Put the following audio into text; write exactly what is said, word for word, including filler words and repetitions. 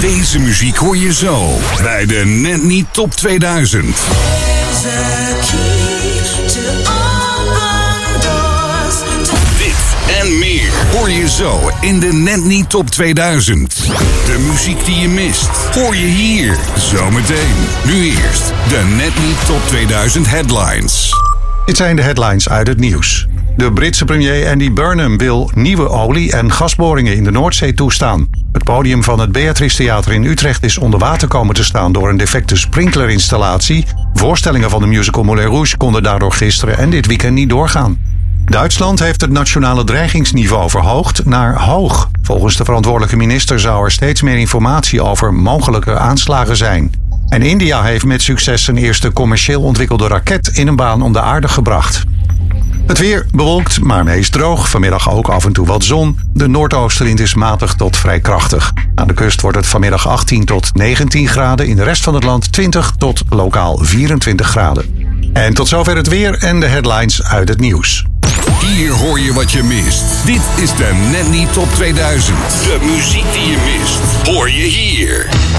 Deze muziek hoor je zo bij de Net Niet Top tweeduizend. Dit en meer hoor je zo in de Net Niet Top tweeduizend. De muziek die je mist hoor je hier zometeen. Nu eerst de Net Niet Top tweeduizend headlines. Dit zijn de headlines uit het nieuws. De Britse premier Andy Burnham wil nieuwe olie- en gasboringen in de Noordzee toestaan. Het podium van het Beatrice Theater in Utrecht is onder water komen te staan door een defecte sprinklerinstallatie. Voorstellingen van de musical Moulin Rouge konden daardoor gisteren en dit weekend niet doorgaan. Duitsland heeft het nationale dreigingsniveau verhoogd naar hoog. Volgens de verantwoordelijke minister zou er steeds meer informatie over mogelijke aanslagen zijn. En India heeft met succes zijn eerste commercieel ontwikkelde raket in een baan om de aarde gebracht. Het weer bewolkt, maar meest droog. Vanmiddag ook af en toe wat zon. De noordoostenwind is matig tot vrij krachtig. Aan de kust wordt het vanmiddag achttien tot negentien graden. In de rest van het land twintig tot lokaal vierentwintig graden. En tot zover het weer en de headlines uit het nieuws. Hier hoor je wat je mist. Dit is de Net Niet Top tweeduizend. De muziek die je mist, hoor je hier.